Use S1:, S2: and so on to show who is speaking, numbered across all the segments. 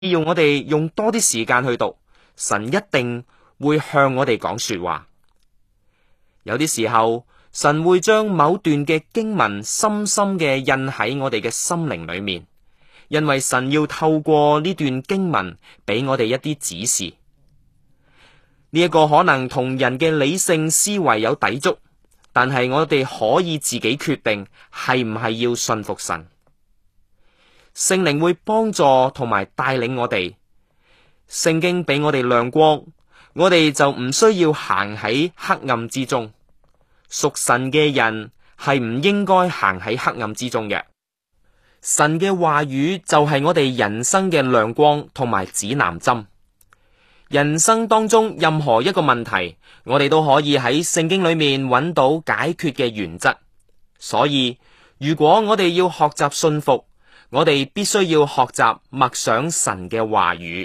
S1: 要我哋用多啲時間去讀，神一定會向我哋講說話。有啲時候，神會將某段嘅經文深深嘅印喺我哋嘅心靈裏面，因為神要透過呢段經文俾我哋一啲指示。呢一個可能同人嘅理性思維有抵觸，但係我哋可以自己決定係唔係要信服神。聖靈會幫助同埋帶領我哋，聖經俾我哋亮光，我哋就唔需要行喺黑暗之中。屬神嘅人係唔應該行喺黑暗之中嘅。神嘅話語就係我哋人生嘅亮光同埋指南針。人生當中任何一個問題，我哋都可以喺聖經裏面揾到解決嘅原則。所以，如果我哋要學習信服，我哋必須要學習默想神嘅話語。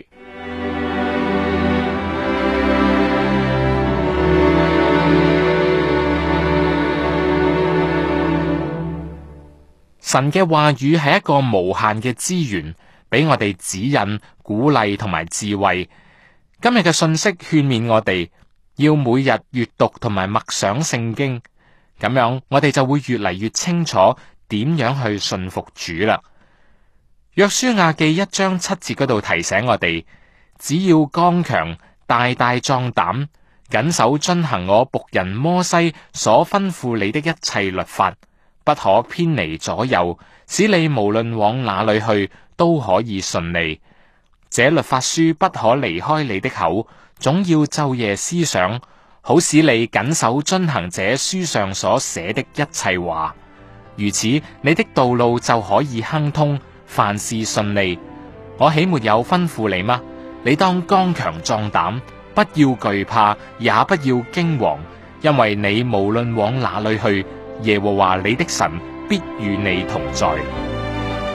S2: 神嘅話語係一個無限嘅資源，俾我哋指引、鼓勵同埋智慧。今日嘅信息勸勉我哋要每日閱讀同埋默想聖經，咁樣我哋就會越嚟越清楚點樣去信服主啦。約書亞記1章7節嗰度提醒我哋，只要剛強、大大壯膽，謹守遵行我僕人摩西所吩咐你的一切律法，不可偏離左右，使你無論往哪裏去都可以順利。這律法書不可離開你的口，總要晝夜思想，好使你謹守遵行這書上所寫的一切話。如此，你的道路就可以亨通，凡事順利。我豈沒有吩咐你嗎？你當剛強壯膽，不要懼怕，也不要驚惶，因為你無論往哪裏去，耶和華你的神必與你同在。